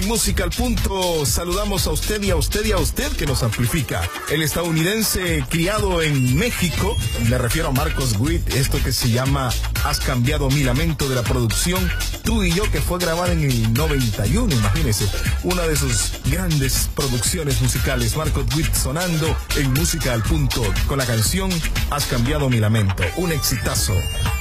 En Música al Punto saludamos a usted y a usted y a usted que nos amplifica. El estadounidense criado en México, me refiero a Marcos Witt, esto que se llama Has cambiado mi lamento, de la producción Tú y Yo, que fue grabada en el 91, imagínense. Una de sus grandes producciones musicales, Marcos Witt sonando en Música al Punto con la canción Has cambiado mi lamento. Un exitazo.